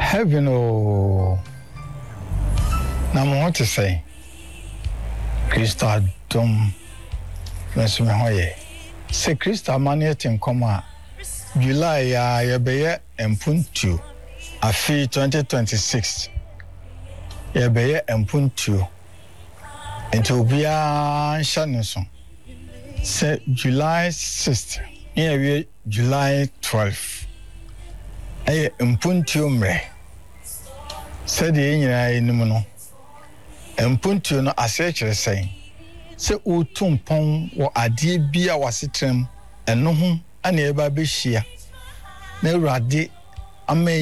Heaven, oh, now I want to say, Christa Dom, Miss Mahoye. Say Christa Maniet in Coma, July, Yabeye and Puntu, a fee 2026. Yabeye and Puntu, and to be a Shannon. Say July 6th, here July 12th. Aye, Mpuntu mre. Said the Indian Mpuntu no asechere say. Se utumpon wo ade bia wasetrem eno ho ana eba be hia. Na Awurade ama